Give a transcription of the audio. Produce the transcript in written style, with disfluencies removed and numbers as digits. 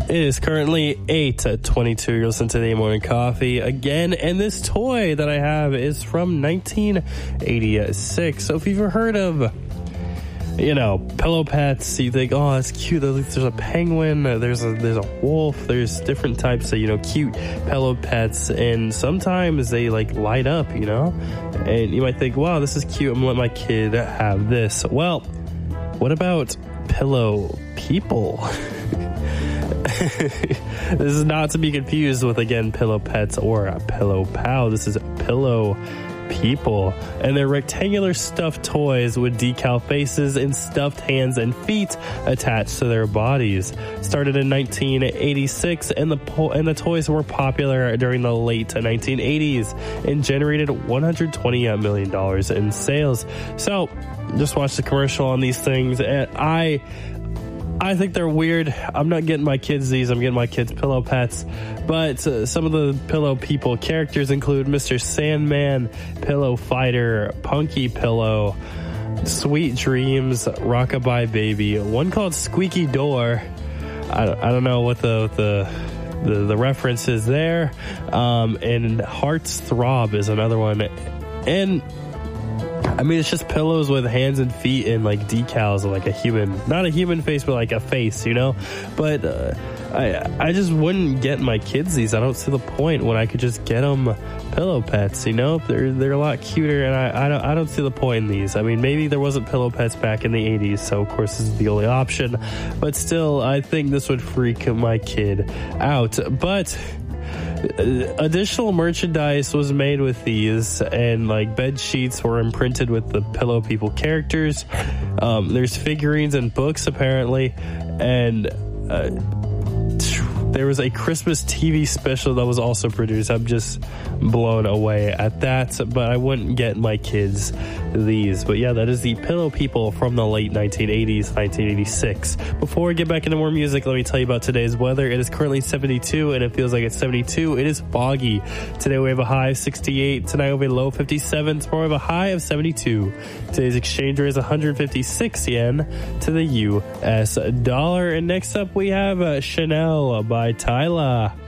It is currently 8:22. You're listening to the Morning Coffee again, and this toy that I have is from 1986. So if you've ever heard of, pillow pets, you think, oh, that's cute. There's a penguin, there's a wolf, there's different types of, cute pillow pets, and sometimes they light up, and you might think, wow, this is cute. I'm gonna let my kid have this. Well, what about pillow people? This is not to be confused with, again, pillow pets or a pillow pal. This is pillow people, and they're rectangular stuffed toys with decal faces and stuffed hands and feet attached to their bodies. Started in 1986, and the toys were popular during the late 1980s and generated $120 million in sales. So just watch the commercial on these things, and I think they're weird. I'm not getting my kids these. I'm getting my kids pillow pets. But some of the pillow people characters include Mr. Sandman, Pillow Fighter, Punky Pillow, Sweet Dreams, Rockabye Baby, one called Squeaky Door. I don't know what the reference is there. And Hearts Throb is another one. And I mean, it's just pillows with hands and feet and decals of a human, not a human face, but a face, But I just wouldn't get my kids these. I don't see the point when I could just get them pillow pets. They're a lot cuter, and I don't see the point in these. I mean, maybe there wasn't pillow pets back in the 80s, so of course this is the only option. But still, I think this would freak my kid out. But additional merchandise was made with these, and bed sheets were imprinted with the pillow people characters. There's figurines and books apparently, and there was a Christmas TV special that was also produced. I'm just blown away at that, but I wouldn't get my kids these. But yeah, that is the Pillow People from the late 1980s, 1986. Before we get back into more music, let me tell you about today's weather. It is currently 72, and it feels like it's 72. It is foggy. Today we have a high of 68. Tonight we have a low of 57. Tomorrow we have a high of 72. Today's exchange rate is 156 yen to the U.S. dollar. And next up we have Chanel by Tyla.